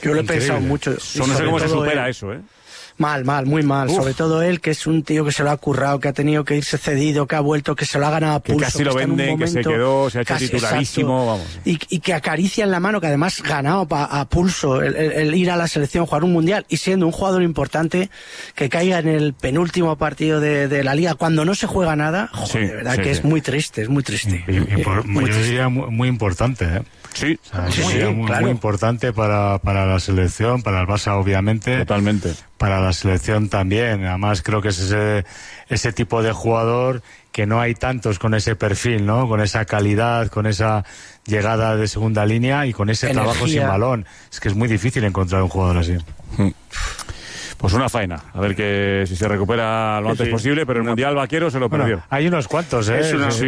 Yo lo he pensado mucho. No sé cómo se supera eso, ¿eh? Mal, muy mal. Sobre todo él, que es un tío que se lo ha currado, que ha tenido que irse cedido, que ha vuelto, que se lo ha ganado a pulso. Que casi lo venden, que se quedó, se ha hecho titularísimo, vamos. Y que acaricia en la mano, que además ganado a pulso el ir a la selección, jugar un mundial, y siendo un jugador importante, que caiga en el penúltimo partido de la Liga, cuando no se juega nada, joder, de verdad que es muy triste, es muy triste. Yo diría muy importante, ¿eh? Sí, muy importante para la selección, para el Barça obviamente. Totalmente. Para la selección también. Además creo que es ese tipo de jugador que no hay tantos con ese perfil, ¿no? Con esa calidad, con esa llegada de segunda línea y con ese trabajo sin balón. Es que es muy difícil encontrar un jugador así. Pues una faena, a ver si se recupera lo antes posible, pero el Mundial Vaquero se lo perdió. Hay unos cuantos, ¿eh?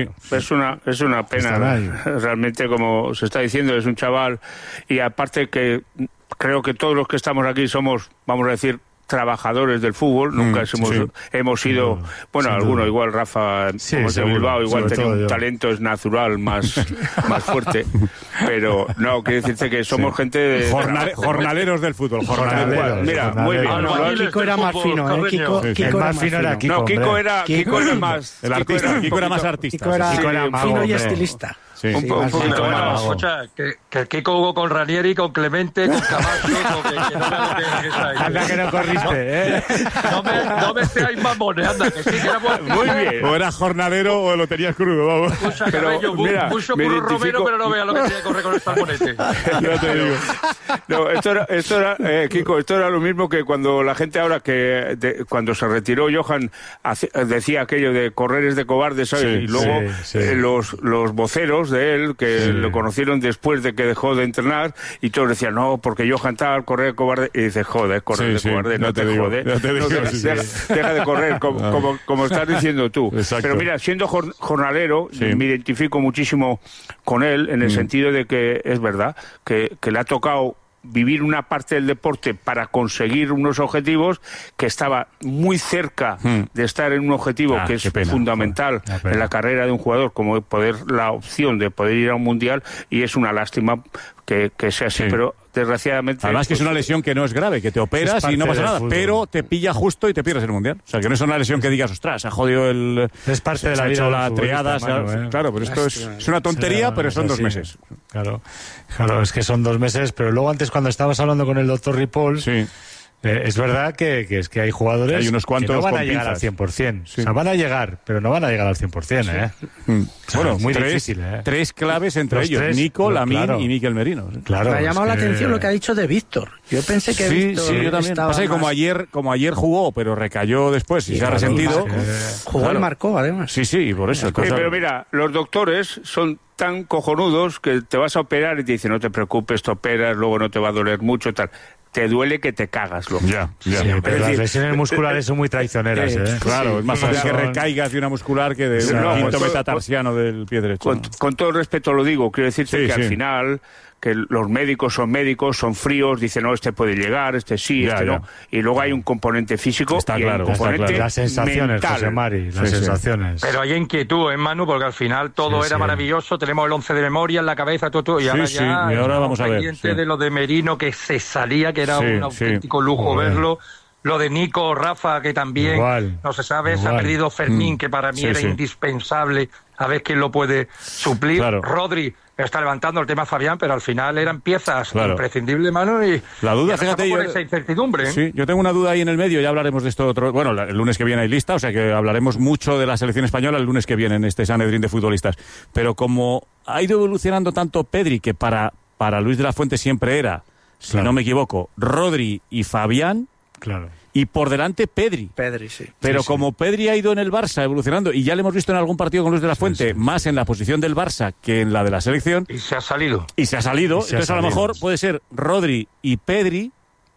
Es una pena, realmente, como se está diciendo, es un chaval, y aparte que creo que todos los que estamos aquí somos, vamos a decir, trabajadores del fútbol, nunca hemos sido, bueno, alguno igual, Rafa, como es de Bilbao, igual tenía un talento es natural más fuerte, pero no, quiere decirte que somos gente de jornaleros del fútbol, jornaleros. Mira, muy bien. Kiko era más fino, ¿eh? Kiko más fino era Kiko. No, Kiko era más... El artista, Kiko era más artista. Kiko era mago, fino y estilista. Un poquito más. Escucha, que el Kiko jugó con Ranieri, con Clemente, con Camacho, anda que no corriste, ¿eh? No me seáis mamones, anda, que sí, que era muy bien. O eras jornalero o lo tenías crudo, vamos. Escucha, pero mira, mucho curro Romero, pero no veas lo que tiene que correr con el salmonete. Ya te digo. No, esto era Kiko, esto era lo mismo que cuando la gente ahora cuando se retiró Johan decía aquello de correr es de cobardes, ¿sabes? Y luego los voceros de él, que lo conocieron después de que dejó de entrenar, y todos decían, no, porque Johan tal, correr cobarde, y dices, joder, correr de cobarde, no te jode. Deja de correr, como estás diciendo tú. Exacto. Pero mira, siendo jornalero, me identifico muchísimo con él, en el sentido de que es verdad, que le ha tocado vivir una parte del deporte para conseguir unos objetivos, que estaba muy cerca de estar en un objetivo que es fundamental en la carrera de un jugador, como la opción de poder ir a un mundial, y es una lástima que sea así, pero desgraciadamente... Además que es una lesión que no es grave, que te operas y no pasa nada, pero te pilla justo y te pierdes el mundial. O sea, que no es una lesión que digas, ostras, se ha jodido el... Es parte de la vida. La triada, claro, pero esto es una tontería, pero son 2 meses. Claro, es que son 2 meses, pero luego antes cuando estabas hablando con el doctor Ripoll... es verdad que es que hay jugadores hay unos cuantos que no van a con llegar pinzas. Al 100%. O sea, van a llegar, pero no van a llegar al 100%, ¿eh? Bueno, muy difícil, ¿eh? 3 claves entre Los ellos, 3, Nico, Lamine y Mikel Merino. Claro, me ha llamado la atención lo que ha dicho de Víctor. Yo pensé que Víctor yo también. Pasa que como ayer jugó, pero recayó después y se ha resentido. Jugó y marcó, además. Sí, por eso. Pero mira, los doctores son tan cojonudos que te vas a operar y te dicen, no te preocupes, te operas, luego no te va a doler mucho, tal. Te duele que te cagas, loco. Ya. Sí, pero las lesiones musculares son muy traicioneras, ¿eh? Claro, es más fácil que recaigas de una muscular que de un quinto metatarsiano del pie derecho. Con todo el respeto lo digo, quiero decirte que al final, que los médicos, son fríos, dicen, no, este puede llegar, este sí, no. Y luego hay un componente físico y un componente las sensaciones, mental. José Mari, las sensaciones. Pero hay inquietud, Manu, porque al final todo era maravilloso, tenemos el 11 de memoria en la cabeza, todo, y ahora y ahora vamos a ver. Pendiente de lo de Merino, que se salía, que era un auténtico lujo verlo. Lo de Nico, Rafa, que también no se sabe, se ha perdido Fermín, que para mí era indispensable, a ver quién lo puede suplir. Rodri está levantando el tema Fabián, pero al final eran piezas imprescindibles, Manu, y la duda, fíjate, por esa incertidumbre. Sí, yo tengo una duda ahí en el medio, ya hablaremos de esto bueno, el lunes que viene hay lista, o sea que hablaremos mucho de la selección española el lunes que viene en este Sanedrín de futbolistas, pero como ha ido evolucionando tanto Pedri, que para Luis de la Fuente siempre era, si no me equivoco, Rodri y Fabián, y por delante Pedri, sí. Pero como Pedri ha ido en el Barça evolucionando, y ya le hemos visto en algún partido con Luis de la Fuente, más en la posición del Barça que en la de la selección. Y se ha salido. Entonces a lo mejor puede ser Rodri y Pedri,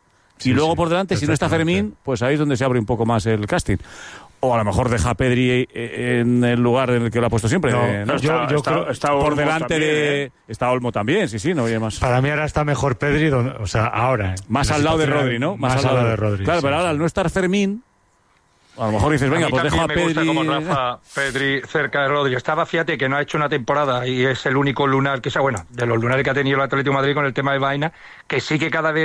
y luego por delante, si no está Fermín, pues ahí es donde se abre un poco más el casting. O a lo mejor deja a Pedri en el lugar en el que lo ha puesto siempre. Yo creo está por Olmo delante también, de... Está Olmo también, no oye más. Para mí ahora está mejor Pedri, o sea, ahora. Más al lado de Rodri, ¿no? Más al lado de Rodri. Claro, pero ahora al no estar Fermín, a lo mejor dices, venga, pues dejo a Pedri... Me gusta como Rafa Pedri cerca de Rodri. Fíjate que no ha hecho una temporada y es el único lunar, de los lunares que ha tenido el Atlético de Madrid con el tema de Vaina, que sí que cada vez